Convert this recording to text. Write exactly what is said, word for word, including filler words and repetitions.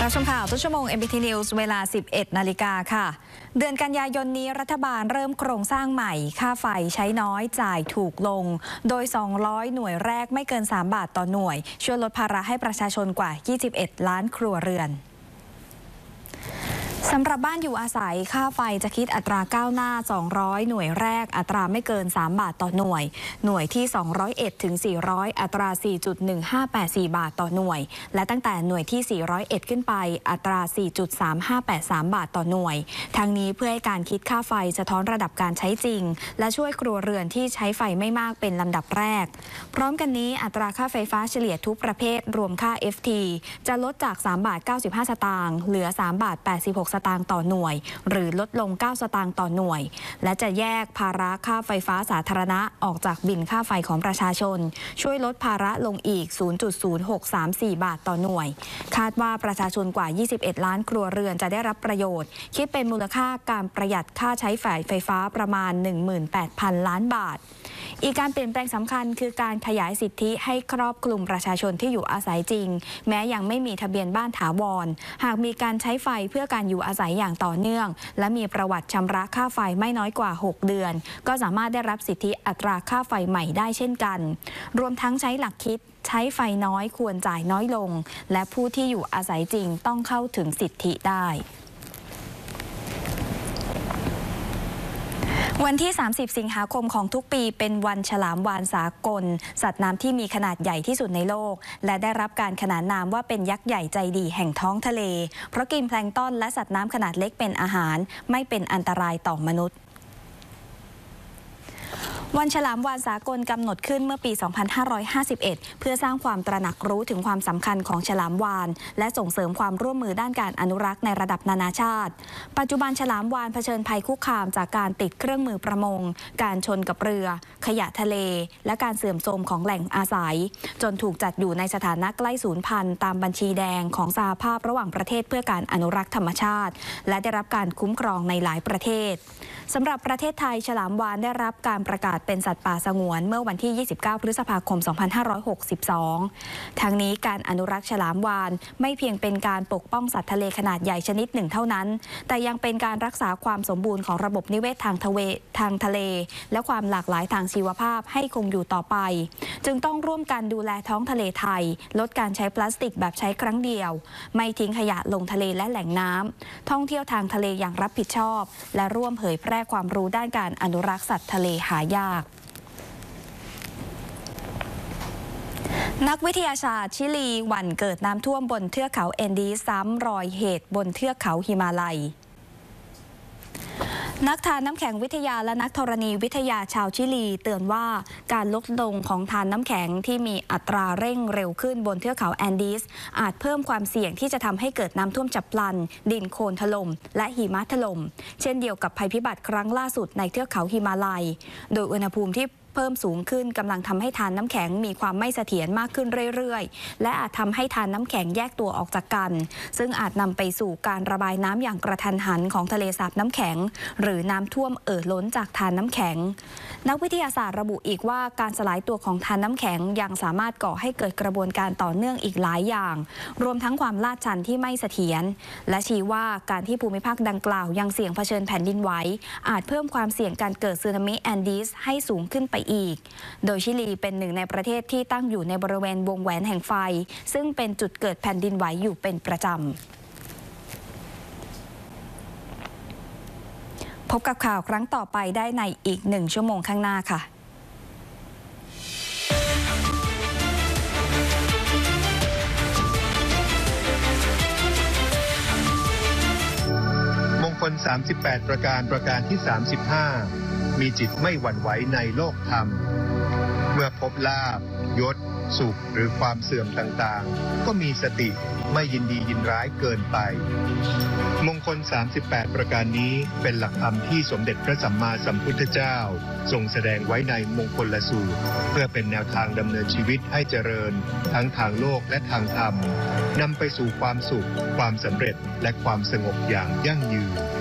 รับชมข่าวต้นชั่วโมง เอ็ม บี ที News เวลา สิบเอ็ด นาฬิกาค่ะ เดือนกันยายนนี้รัฐบาลเริ่มโครงสร้างใหม่ค่าไฟใช้น้อยจ่ายถูกลงโดย สองร้อย หน่วยแรกไม่เกิน สาม บาทต่อหน่วยช่วยลดภาระให้ประชาชนกว่า ยี่สิบเอ็ด ล้านครัวเรือนสำหรับบ้านอยู่อาศัยค่าไฟจะคิดอัตราก้าวหน้า สองร้อย หน่วยแรกอัตราไม่เกิน สาม บาทต่อหน่วยหน่วยที่ สองร้อยเอ็ด ถึง สี่ร้อย อัตรา สี่จุดหนึ่งห้าแปดสี่ บาทต่อหน่วยและตั้งแต่หน่วยที่ สี่ร้อยเอ็ด ขึ้นไปอัตรา สี่จุดสามห้าแปดสาม บาทต่อหน่วยทั้งนี้เพื่อให้การคิดค่าไฟสะท้อนระดับการใช้จริงและช่วยครัวเรือนที่ใช้ไฟไม่มากเป็นลำดับแรกพร้อมกันนี้อัตราค่าไฟฟ้าเฉลี่ยทุกประเภทรวมค่า เอฟ ที จะลดจาก สามบาทเก้าสิบห้า สตางค์เหลือ สามบาทแปดสิบหก สตางค์ต่อหน่วยหรือลดลง เก้า สตางค์ต่อหน่วยและจะแยกภาระค่าไฟฟ้าสาธารณะออกจากบิลค่าไฟของประชาชนช่วยลดภาระลงอีก ศูนย์จุดศูนย์หกสามสี่ บาทต่อหน่วยคาดว่าประชาชนกว่า ยี่สิบเอ็ด ล้านครัวเรือนจะได้รับประโยชน์คิดเป็นมูลค่าการประหยัดค่าใช้ไฟฟ้าประมาณ หนึ่งหมื่นแปดพัน ล้านบาทอีกการเปลี่ยนแปลงสำคัญคือการขยายสิทธิให้ครอบคลุมประชาชนที่อยู่อาศัยจริงแม้ยังไม่มีทะเบียนบ้านถาวรหากมีการใช้ไฟเพื่อการอยู่อาศัยอย่างต่อเนื่องและมีประวัติชำระค่าไฟไม่น้อยกว่าหกเดือนก็สามารถได้รับสิทธิอัตราค่าไฟใหม่ได้เช่นกันรวมทั้งใช้หลักคิดใช้ไฟน้อยควรจ่ายน้อยลงและผู้ที่อยู่อาศัยจริงต้องเข้าถึงสิทธิได้วันที่ สามสิบ สิงหาคมของทุกปีเป็นวันฉลามวาฬสากลสัตว์น้ำที่มีขนาดใหญ่ที่สุดในโลกและได้รับการขนานนามว่าเป็นยักษ์ใหญ่ใจดีแห่งท้องทะเลเพราะกินแพลงก์ต้นและสัตว์น้ำขนาดเล็กเป็นอาหารไม่เป็นอันตรายต่อมนุษย์วันฉลามวาฬสากลกำหนดขึ้นเมื่อปี สองพันห้าร้อยห้าสิบเอ็ด เพื่อสร้างความตระหนักรู้ถึงความสำคัญของฉลามวาฬและส่งเสริมความร่วมมือด้านการอนุรักษ์ในระดับนานาชาติปัจจุบันฉลามวาฬเผชิญภัยคุกคามจากการติดเครื่องมือประมงการชนกับเรือขยะทะเลและการเสื่อมโทรมของแหล่งอาศัยจนถูกจัดอยู่ในสถานะใกล้สูญพันธุ์ตามบัญชีแดงของสหภาพระหว่างประเทศเพื่อการอนุรักษ์ธรรมชาติและได้รับการคุ้มครองในหลายประเทศสำหรับประเทศไทยฉลามวาฬได้รับการประกาศเป็นสัตว์ป่าสงวนเมื่อวันที่ ยี่สิบเก้า พฤษภาคม สองพันห้าร้อยหกสิบสอง ทั้งนี้การอนุรักษ์ฉลามวาฬไม่เพียงเป็นการปกป้องสัตว์ทะเลขนาดใหญ่ชนิดหนึ่งเท่านั้นแต่ยังเป็นการรักษาความสมบูรณ์ของระบบนิเวศทางทะเลทางทะเลและความหลากหลายทางชีวภาพให้คงอยู่ต่อไปจึงต้องร่วมกันดูแลท้องทะเลไทยลดการใช้พลาสติกแบบใช้ครั้งเดียวไม่ทิ้งขยะลงทะเลและแหล่งน้ำท่องเที่ยวทางทะเลอย่างรับผิดชอบและร่วมเผยแพร่ความรู้ด้านการอนุรักษ์สัตว์ทะเลหายากนักวิทยาศาสตร์ชิลีหวั่นเกิดน้ำท่วมบนเทือกเขาแอนดีสซ้ำรอยเหตุบนเทือกเขาหิมาลัยนักทานน้ำแข็งวิทยาและนักธรณีวิทยาชาวชิลีเตือนว่าการลดลงของทานน้ำแข็งที่มีอัตราเร่งเร็วขึ้นบนเทือกเขาแอนดีสอาจเพิ่มความเสี่ยงที่จะทำให้เกิดน้ำท่วมฉับพลันดินโคลนถล่มและหิมะถล่มเช่นเดียวกับภัยพิบัติครั้งล่าสุดในเทือกเขาหิมาลัยโดยอุณหภูมิที่เพิ่มสูงขึ้นกำลังทำให้ทานน้ำแข็งมีความไม่เสถียรมากขึ้นเรื่อยๆและอาจทำให้ทานน้ำแข็งแยกตัวออกจากกันซึ่งอาจนำไปสู่การระบายน้ำอย่างกระทันหันของทะเลสาบน้ำแข็งหรือน้ำท่วมเอ่อล้นจากทานน้ำแข็งนักวิทยาศาสตร์ระบุอีกว่าการสลายตัวของทานน้ำแข็งยังสามารถก่อให้เกิดกระบวนการต่อเนื่องอีกหลายอย่างรวมทั้งความลาดชันที่ไม่เสถียรและชี้ว่าการที่ภูมิภาคดังกล่าวยังเสี่ยงเผชิญแผ่นดินไหวอาจเพิ่มความเสี่ยงการเกิดสึนามิแอนดีสให้สูงขึ้นไปอีกโดยชิลีเป็นหนึ่งในประเทศที่ตั้งอยู่ในบริเวณวงแหวนแห่งไฟซึ่งเป็นจุดเกิดแผ่นดินไหวอยู่เป็นประจำพบกับข่าวครั้งต่อไปได้ในอีกหนึ่งชั่วโมงข้างหน้าค่ะมงคลสามสิบแปดประการประการที่สามสิบห้ามีจิตไม่หวั่นไหวในโลกธรรมเมื่อพบลาภยศสุขหรือความเสื่อมต่างๆก็มีสติไม่ยินดียินร้ายเกินไปมงคลสามสิบแปดประการนี้เป็นหลักธรรมที่สมเด็จพระสัมมาสัมพุทธเจ้าทรงแสดงไว้ในมงคลสูตรเพื่อเป็นแนวทางดำเนินชีวิตให้เจริญทั้งทางโลกและทางธรรมนำไปสู่ความสุขความสำเร็จและความสงบอย่างยั่งยืน